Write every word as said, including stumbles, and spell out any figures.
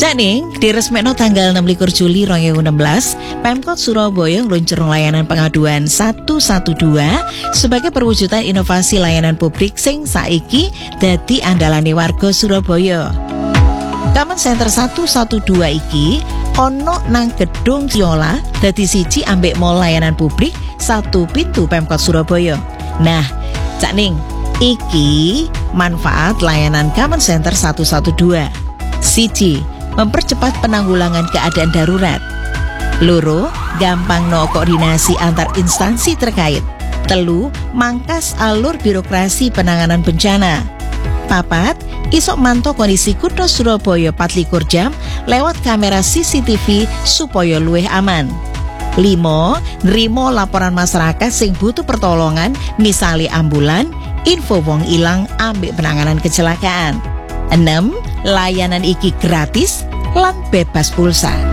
Cak ning, diresmekno tanggal enam likur Juli dua ribu enam belas, Pemkot Surabaya ngluncur layanan pengaduan satu satu dua sebagai perwujudan inovasi layanan publik sing saiki dadi andalane warga Surabaya. Common Center satu satu dua iki ono nang gedung Yola dadi siji ambek mall layanan publik satu pintu Pemkot Surabaya. Nah, Cak ning, iki manfaat layanan Common Center satu satu dua. Siji, mempercepat penanggulangan keadaan darurat. Loro, gampang no koordinasi antar instansi terkait. Telu, mangkas alur birokrasi penanganan bencana. Papat, isok manto kondisi kutha Surabaya empat puluh lima jam lewat kamera C C T V supaya luwih aman. Limo, nrimo laporan masyarakat sing butuh pertolongan, misali ambulan, info wong ilang ambek penanganan kecelakaan. Enam, layanan iki gratis lan bebas pulsa.